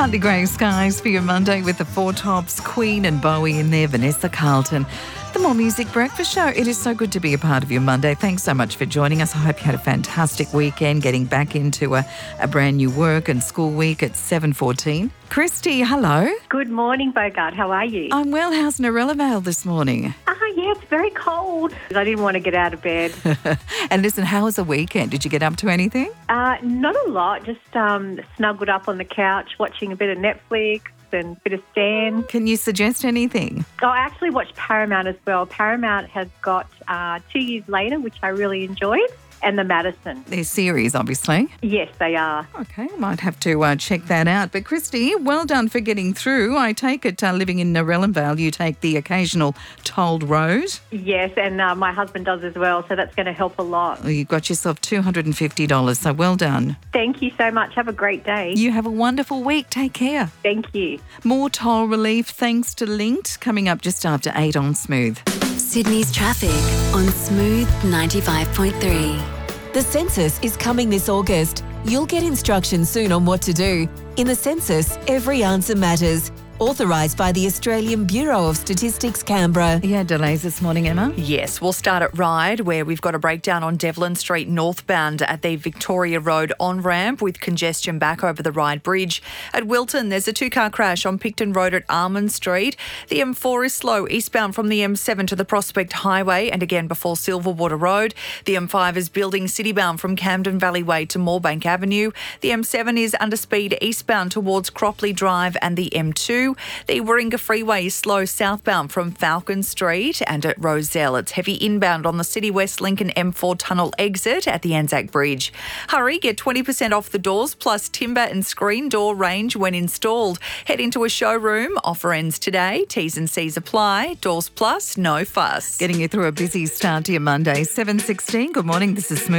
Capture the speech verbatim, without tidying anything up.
Partly grey skies for your Monday with the Four Tops, Queen and Bowie in there, Vanessa Carlton. The More Music Breakfast Show. It is so good to be a part of your Monday. Thanks so much for joining us. I hope you had a fantastic weekend, getting back into a, a brand new work and school week at seven fourteen. Christy, hello. Good morning, Bogart. How are you? I'm well. How's Narella Vale this morning? Ah, yeah, it's very cold. I didn't want to get out of bed. And listen, how was the weekend? Did you get up to anything? Uh, not a lot. Just um, snuggled up on the couch, watching a bit of Netflix and a bit of Stan. Can you suggest anything? Oh, I actually watched Paramount as well. Paramount has got uh, Two Years Later, which I really enjoyed, and The Madison. Their series, obviously. Yes, they are. Okay, I might have to uh, check that out. But Christy, well done for getting through. I take it uh, living in Narella Vale, you take the occasional tolled road. Yes, and uh, my husband does as well, so that's going to help a lot. Well, you got yourself two hundred fifty dollars, so well done. Thank you so much. Have a great day. You have a wonderful week. Take care. Thank you. More toll relief thanks to Linked coming up just after eight on Smooth. Sydney's traffic on Smooth ninety-five point three. The census is coming this August. You'll get instructions soon on what to do. In the census, every answer matters. Authorised by the Australian Bureau of Statistics, Canberra. You had delays this morning, Emma? Yes, we'll start at Ryde, where we've got a breakdown on Devlin Street northbound at the Victoria Road on-ramp with congestion back over the Ryde Bridge. At Wilton, there's a two-car crash on Picton Road at Almond Street. The M four is slow eastbound from the M seven to the Prospect Highway and again before Silverwater Road. The M five is building citybound from Camden Valley Way to Moorebank Avenue. The M seven is under speed eastbound towards Cropley Drive and the M two. The Warringah Freeway is slow southbound from Falcon Street, and at Rozelle it's heavy inbound on the City West Lincoln M four tunnel exit at the Anzac Bridge. Hurry, get twenty percent off the doors plus timber and screen door range when installed. Head into a showroom. Offer ends today. T's and C's apply. Doors plus, no fuss. Getting you through a busy start to your Monday. seven sixteen. Good morning. This is Smooth.